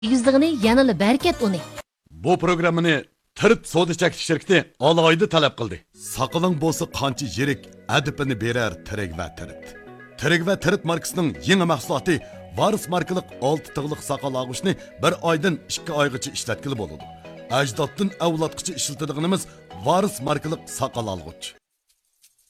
Yüzlüğünü yanılı berket onu. Bu programını Tırt Soda Çekiş şirketi alayda talep kıldı. Saqılın bolsa qancha yirik adipini berer Tirik ve Tırt. Tirik ve Tırt markasının yeni mahsulotı Varis markalık 6 tığlık saqal ağuşni bir aydan 2 aygacha ishlatkili bo'ladi. Ajdoddan avlodgacha ishlatilganimiz Varis markalık saqal alg'uch.